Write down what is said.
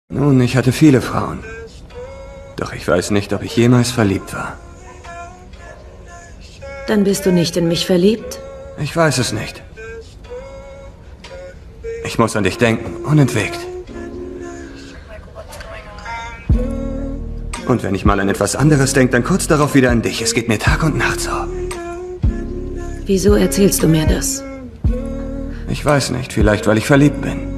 Nun, ich hatte viele Frauen. Doch ich weiß nicht, ob ich jemals verliebt war. Dann bist du nicht in mich verliebt? Ich weiß es nicht. Ich muss an dich denken, unentwegt. Und wenn ich mal an etwas anderes denke, dann kurz darauf wieder an dich. Es geht mir Tag und Nacht so. Wieso erzählst du mir das? Ich weiß nicht, vielleicht weil ich verliebt bin.